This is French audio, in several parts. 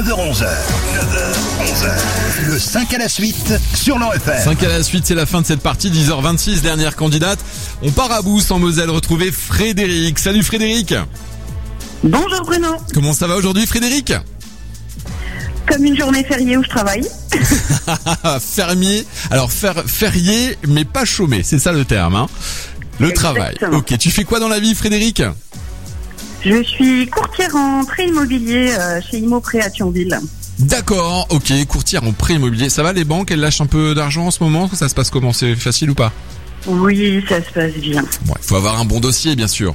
9h-11h. 9h-11h. Le 5 à la suite sur l'OFR. 5 à la suite, c'est la fin de cette partie. 10h26, dernière candidate. On part à Bousse en Moselle retrouver Frédéric. Salut Frédéric. Bonjour Bruno. Comment ça va aujourd'hui Frédéric? Comme une journée fériée où je travaille. Fermier. Alors férié mais pas chômé, c'est ça le terme hein. Le Exactement. travail. Ok, tu fais quoi dans la vie Frédéric? Je suis courtière en prêt immobilier chez Imo Prêt à Thionville. D'accord, ok, courtière en prêt immobilier. Ça va les banques, elles lâchent un peu d'argent en ce moment? Ça se passe comment? C'est facile ou pas? Oui, ça se passe bien. Bon, il faut avoir un bon dossier bien sûr.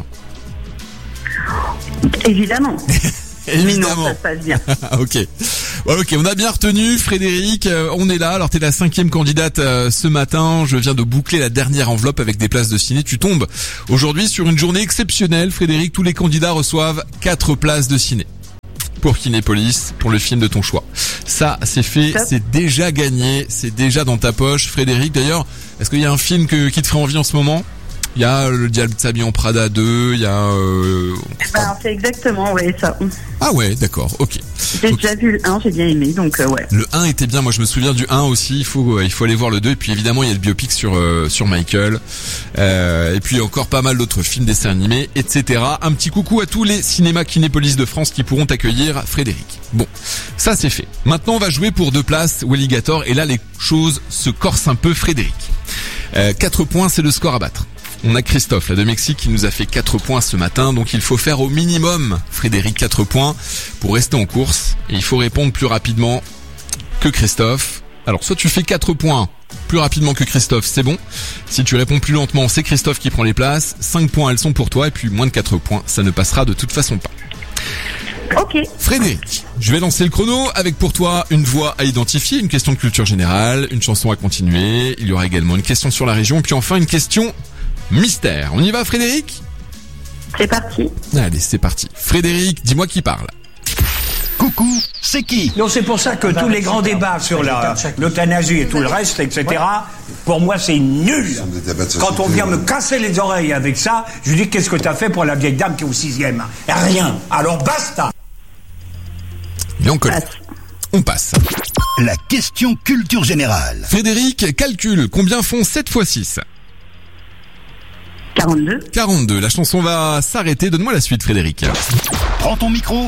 Évidemment. Mais non, Évidemment. ça se passe bien. Ok. Ouais, ok, on a bien retenu Frédéric, on est là. Alors t'es la 5e candidate ce matin. Je viens de boucler la dernière enveloppe avec des places de ciné. Tu tombes aujourd'hui sur une journée exceptionnelle Frédéric. Tous les candidats reçoivent 4 places de ciné pour Kinépolis, pour le film de ton choix. Ça, c'est fait, Top. c'est déjà gagné, c'est déjà dans ta poche Frédéric. D'ailleurs, est-ce qu'il y a un film qui te ferait envie en ce moment? Il y a le Diable s'habille en Prada 2, il y a... C'est exactement, ouais, ça. Ah ouais, d'accord, ok. J'ai Ok. déjà vu le 1, j'ai bien aimé, donc ouais. Le 1 était bien, moi je me souviens du 1 aussi, il faut aller voir le 2, et puis évidemment il y a le biopic sur Michael, et puis encore pas mal d'autres films, dessins animés, etc. Un petit coucou à tous les cinémas Kinépolis de France qui pourront accueillir Frédéric. Bon, ça c'est fait. Maintenant on va jouer pour 2 places Welligator, et là les choses se corsent un peu Frédéric. 4 points, c'est le score à battre. On a Christophe, là, de Mexique, qui nous a fait 4 points ce matin. Donc il faut faire au minimum, Frédéric, 4 points pour rester en course. Et il faut répondre plus rapidement que Christophe. Alors soit tu fais 4 points plus rapidement que Christophe, c'est bon. Si tu réponds plus lentement, c'est Christophe qui prend les places. 5 points, elles sont pour toi. Et puis moins de 4 points, ça ne passera de toute façon pas. Ok, Frédéric, je vais lancer le chrono avec pour toi une voix à identifier, une question de culture générale, une chanson à continuer. Il y aura également une question sur la région. Et puis enfin une question mystère. On y va Frédéric? c'est parti. Allez, c'est parti. Frédéric, dis-moi qui parle. Coucou, c'est qui? Non, c'est pour ça que tous les grands débats sur l'euthanasie et tout le reste, etc., pour moi, c'est nul. Quand on vient me casser les oreilles avec ça, je lui dis, qu'est-ce que t'as fait pour la vieille dame qui est au 6e? Rien. Alors basta. Et on colle. Passe. On passe. La question culture générale. Frédéric, calcule. Combien font 7 x 6? 42. 42. La chanson va s'arrêter. Donne-moi la suite, Frédéric. Prends ton micro